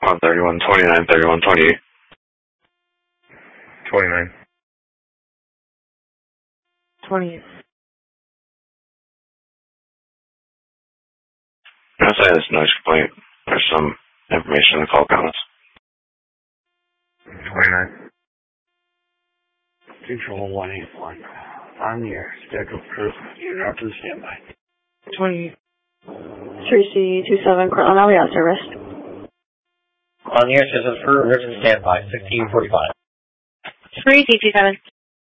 131, 29, 31, 28. 29. 28. I'll say this noise complaint. There's some information in the call comments. 29. Control 181. On your scheduled crew. You're up to standby. 28. 3C27, Cortland, are we on service? On the air scheduled crew, emergency standby, 1645. 3C27.